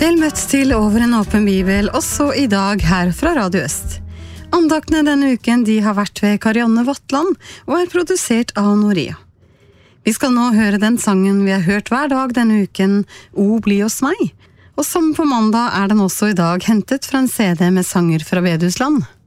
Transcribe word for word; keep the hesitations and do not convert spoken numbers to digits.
Vel møtt til Over en åpen bibel, også i dag her fra Radio Øst. Andaktene denne uken de har vært ved Karianne Vatland og er produsert av Noria. Vi skal nå høre den sangen vi har hørt hver dag denne uken, O bli hos meg. Og som på mandag er den også i dag hentet fra en C D med sanger fra Bedusland.